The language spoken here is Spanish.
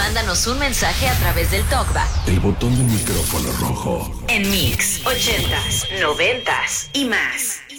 Mándanos un mensaje a través del TalkBack. El botón del micrófono rojo. En Mix, 80s, 90s y más.